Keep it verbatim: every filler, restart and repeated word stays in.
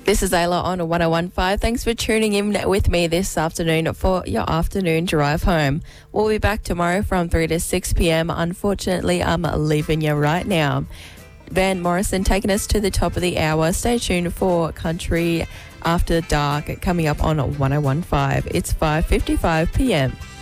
This is Ayla on one oh one point five. Thanks for tuning in with me this afternoon for your afternoon drive home. We'll be back tomorrow from three to six p.m. Unfortunately, I'm leaving you right now. Van Morrison taking us to the top of the hour. Stay tuned for Country After Dark coming up on one oh one point five. It's five fifty-five p.m.